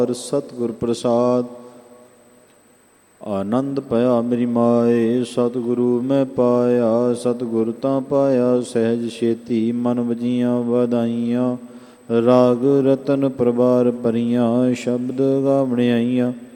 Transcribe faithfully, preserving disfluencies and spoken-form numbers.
ਸਤਿਗੁਰ ਪ੍ਰਸਾਦ। ਆਨੰਦ ਭਇਆ ਮੇਰੀ ਮਾਏ, ਸਤਿਗੁਰੂ ਮੈਂ ਪਾਇਆ। ਸਤਿਗੁਰ ਤਾਂ ਪਾਇਆ ਸਹਿਜ ਛੇਤੀ, ਮਨ ਵਜੀਆਂ ਵਧਾਈਆਂ। ਰਾਗ ਰਤਨ ਪ੍ਰਵਾਰ ਭਰੀਆਂ, ਸ਼ਬਦ ਗਾਵਣ ਆਈਆਂ।